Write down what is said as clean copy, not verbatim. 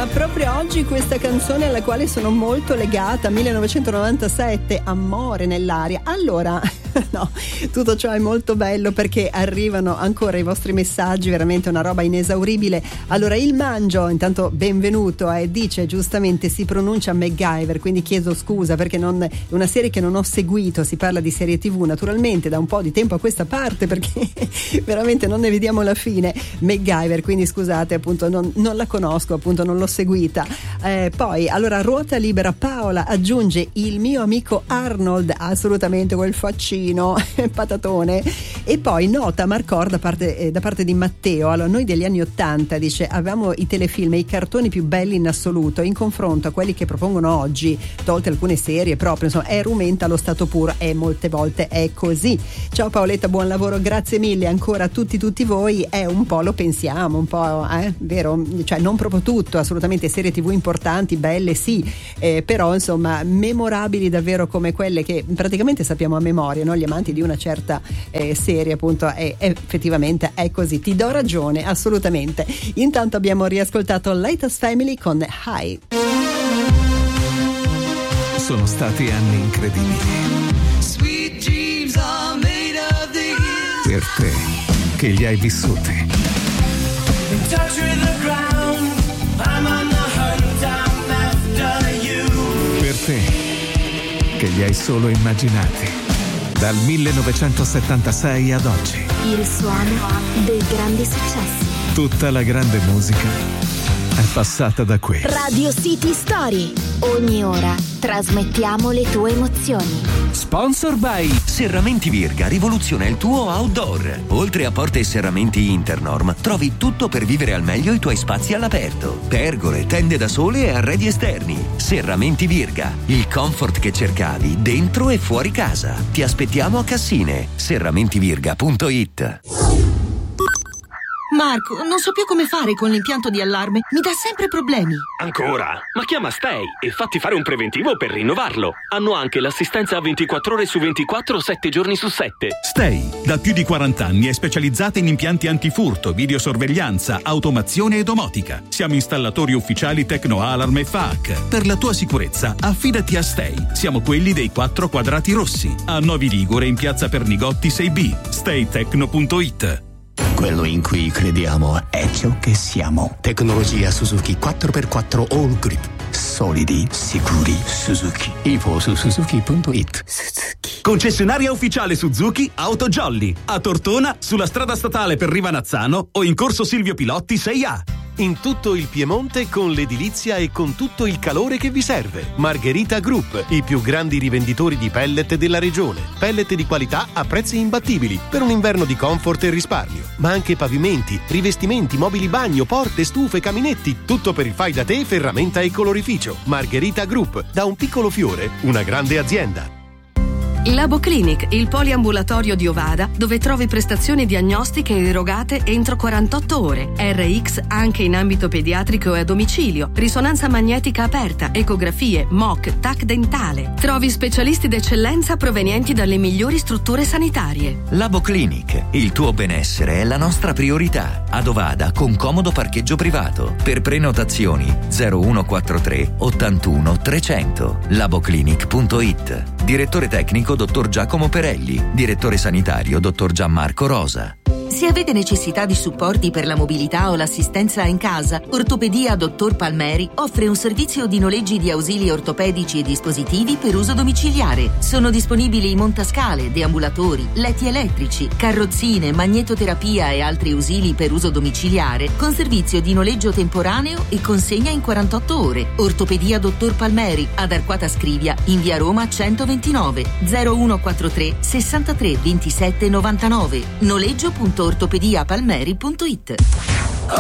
proprio oggi questa canzone alla quale sono molto legata, 1997, Amore nell'aria. Allora, no, tutto ciò è molto bello perché arrivano ancora i vostri messaggi, veramente una roba inesauribile. Allora, il Mangio, intanto benvenuto, dice giustamente si pronuncia MacGyver, quindi chiedo scusa perché è una serie che non ho seguito, si parla di serie TV naturalmente da un po' di tempo a questa parte perché veramente non ne vediamo la fine. MacGyver, quindi scusate, appunto non la conosco, appunto non l'ho seguita. Poi allora Ruota Libera Paola aggiunge il mio amico Arnold, assolutamente quel faccino patatone. E poi nota Marcor da parte di Matteo, allora noi degli anni 80 dice avevamo i telefilm e i cartoni più belli in assoluto in confronto a quelli che propongono oggi, tolte alcune serie proprio, insomma è rumenta lo stato puro e molte volte è così. Ciao Paoletta, buon lavoro, grazie mille ancora a tutti voi. Un po' lo pensiamo, un po' vero, cioè non proprio tutto, assolutamente serie TV importanti, belle sì, però insomma memorabili davvero come quelle che praticamente sappiamo a memoria, no? Gli amanti di una certa serie appunto effettivamente è così, ti do ragione assolutamente. Intanto abbiamo riascoltato Latest Family con High. Sono stati anni incredibili. Sweet dreams are made of these. Per te che li hai vissuti. In touch with the ground, I'm on the hunt, I'm after you. Per te che li hai solo immaginati. Dal 1976 ad oggi. Il suono dei grandi successi. Tutta la grande musica è passata da qui. Radio City Story. Ogni ora trasmettiamo le tue emozioni. Sponsor by Serramenti Virga, rivoluziona il tuo outdoor. Oltre a porte e serramenti Internorm, trovi tutto per vivere al meglio i tuoi spazi all'aperto. Pergole, tende da sole e arredi esterni. Serramenti Virga, il comfort che cercavi dentro e fuori casa. Ti aspettiamo a Cassine. serramentivirga.it. Marco, non so più come fare con l'impianto di allarme. Mi dà sempre problemi. Ancora? Ma chiama Stay e fatti fare un preventivo per rinnovarlo. Hanno anche l'assistenza 24 ore su 24, 7 giorni su 7. Stay, da più di 40 anni è specializzata in impianti antifurto, videosorveglianza, automazione e domotica. Siamo installatori ufficiali Tecno Alarm e FAAC. Per la tua sicurezza, affidati a Stay. Siamo quelli dei 4 quadrati rossi. A Novi Ligure in piazza Pernigotti 6B. staytecno.it. Quello in cui crediamo è ciò che siamo. Tecnologia Suzuki 4x4 All Grip. Solidi, sicuri, Suzuki. Info su suzuki.it. Suzuki. Concessionaria ufficiale Suzuki Auto Jolly. A Tortona, sulla strada statale per Rivanazzano o in corso Silvio Pilotti 6A. In tutto il Piemonte con l'edilizia e con tutto il calore che vi serve. Margherita Group, i più grandi rivenditori di pellet della regione. Pellet di qualità a prezzi imbattibili per un inverno di comfort e risparmio. Ma anche pavimenti, rivestimenti, mobili bagno, porte, stufe, caminetti, tutto per il fai da te, ferramenta e colorificio. Margherita Group, da un piccolo fiore, una grande azienda. Labo Clinic, il poliambulatorio di Ovada, dove trovi prestazioni diagnostiche erogate entro 48 ore. RX anche in ambito pediatrico e a domicilio. Risonanza magnetica aperta, ecografie, MOC, TAC dentale. Trovi specialisti d'eccellenza provenienti dalle migliori strutture sanitarie. Labo Clinic, il tuo benessere è la nostra priorità. Ad Ovada con comodo parcheggio privato. Per prenotazioni 0143 81 300. laboclinic.it. Direttore tecnico dottor Giacomo Perelli, direttore sanitario dottor Gianmarco Rosa. Se avete necessità di supporti per la mobilità o l'assistenza in casa, Ortopedia Dottor Palmeri offre un servizio di noleggi di ausili ortopedici e dispositivi per uso domiciliare. Sono disponibili montascale, deambulatori, letti elettrici, carrozzine, magnetoterapia e altri ausili per uso domiciliare con servizio di noleggio temporaneo e consegna in 48 ore. Ortopedia Dottor Palmeri ad Arquata Scrivia in via Roma 129 0143 63 27 99. Noleggio.ortopediapalmeri.it.